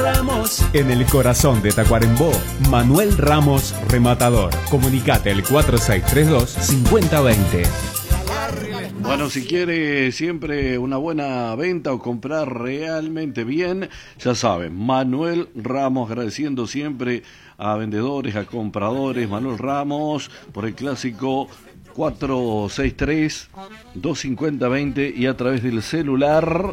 Ramos. En el corazón de Tacuarembó, Manuel Ramos Rematador. Comunicate al 4632-5020. Bueno, si quiere siempre una buena venta o comprar realmente bien, ya saben, Manuel Ramos, agradeciendo siempre a vendedores, a compradores, Manuel Ramos, por el clásico 463-250-20 y a través del celular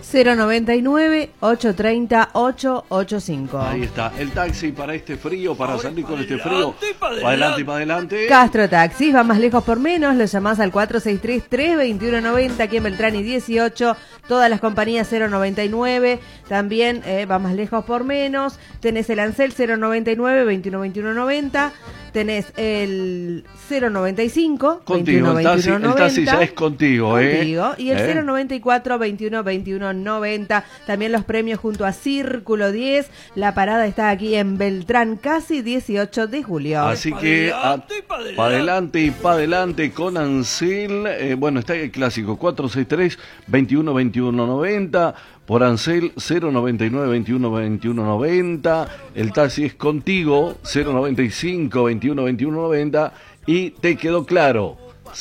099-830-885. Ahí está, el taxi para este frío, para salir con este frío. Para adelante y para adelante. Castro Taxis, va más lejos por menos, lo llamás al 463-321-90 aquí en Beltrán y 18, todas las compañías 099, también va más lejos por menos, tenés el Ansel 099-2121-90, tenés el 095 Contigo, el taxi ya es contigo, contigo, y el 094 21 21 90. También los premios junto a Círculo 10. La parada está aquí en Beltrán, casi 18 de julio. Así que para adelante y para adelante con Ansel. Bueno, está el clásico 463 21 21 90. Por Ansel 099 21 21 90. El taxi es contigo 095 21 21 90. Y te quedó claro,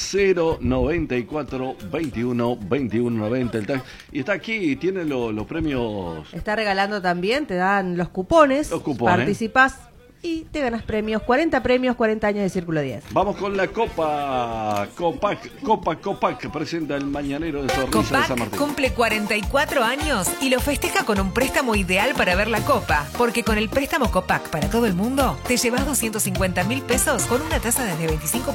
094 21 21 90 el taxi. Y está aquí, tiene los premios. Está regalando también, te dan los cupones. Participás y te ganas premios, 40 premios, 40 años de Círculo 10. Vamos con la Copa Copac, que presenta el Mañanero de Zorrilla de San Martín. Cumple 44 años y lo festeja con un préstamo ideal para ver la Copa. Porque con el préstamo Copac para todo el mundo, te llevas 250.000 pesos con una tasa desde 25%.